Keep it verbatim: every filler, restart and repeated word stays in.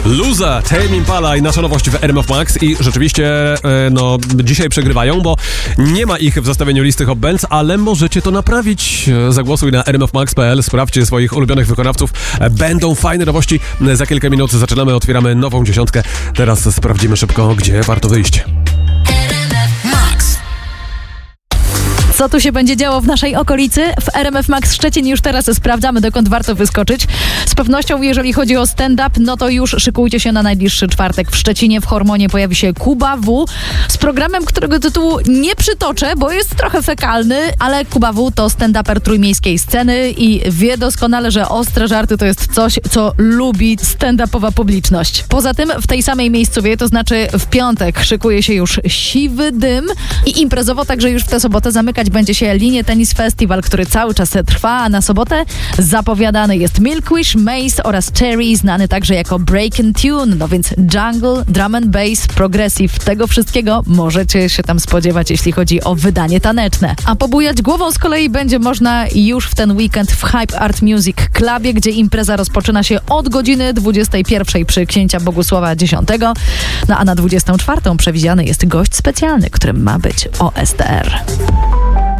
Luza, Tame Impala i nasza nowość w R M F Max i rzeczywiście no dzisiaj przegrywają, bo nie ma ich w zestawieniu listy Hot Bands, ale możecie to naprawić. Zagłosuj na r m f max kropka p l, sprawdźcie swoich ulubionych wykonawców. Będą fajne nowości. Za kilka minut zaczynamy, otwieramy nową dziesiątkę. Teraz sprawdzimy szybko, gdzie warto wyjść. Co tu się będzie działo w naszej okolicy? W R M F Max Szczecin już teraz sprawdzamy, dokąd warto wyskoczyć. Z pewnością, jeżeli chodzi o stand-up, no to już szykujcie się na najbliższy czwartek. W Szczecinie w Hormonie pojawi się Kuba W. z programem, którego tytułu nie przytoczę, bo jest trochę fekalny, ale Kuba W. to stand-uper trójmiejskiej sceny i wie doskonale, że ostre żarty to jest coś, co lubi stand-upowa publiczność. Poza tym w tej samej miejscowie, to znaczy w piątek, szykuje się już Siwy Dym i imprezowo także już w tę sobotę zamykać będzie się Linie Tennis Festival, który cały czas trwa, a na sobotę zapowiadany jest Milkwish, Maze oraz Cherry, znany także jako Breakin' Tune, no więc jungle, drum and bass, progressive, tego wszystkiego możecie się tam spodziewać, jeśli chodzi o wydanie taneczne. A pobujać głową z kolei będzie można już w ten weekend w Hype Art Music Clubie, gdzie impreza rozpoczyna się od godziny dwudziestej pierwszej przy księcia Bogusława X, no a na dwudziestą czwartą przewidziany jest gość specjalny, którym ma być O S T R.